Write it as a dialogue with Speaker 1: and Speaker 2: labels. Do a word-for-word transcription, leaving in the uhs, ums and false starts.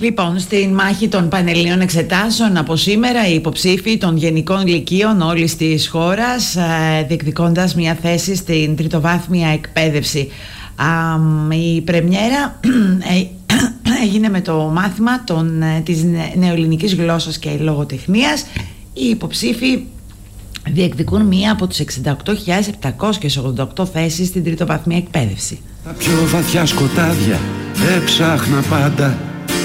Speaker 1: Λοιπόν, στην μάχη των πανελληνίων εξετάσεων από σήμερα, οι υποψήφοι των γενικών λυκείων όλης της χώρας, διεκδικώντας μια θέση στην τριτοβάθμια εκπαίδευση. Η πρεμιέρα έγινε με το μάθημα των, της νεοελληνικής γλώσσας και λογοτεχνίας. Οι υποψήφοι διεκδικούν μία από τις εξήντα οκτώ χιλιάδες επτακόσιες ογδόντα οκτώ θέσεις στην τριτοβάθμια εκπαίδευση.
Speaker 2: Τα πιο βαθιά σκοτάδια έψαχνα πάντα